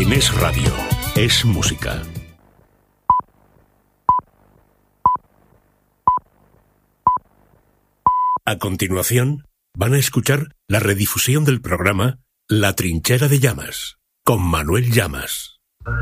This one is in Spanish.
Es radio, es música. A continuación, van a escuchar la redifusión del programa La Trinchera de Llamas, con Manuel Llamas.